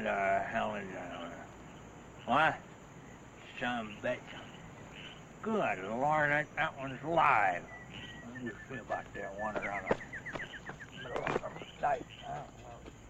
What the hell is that? What? Some bitch. Good Lord, that one's live. Let me see about that one around.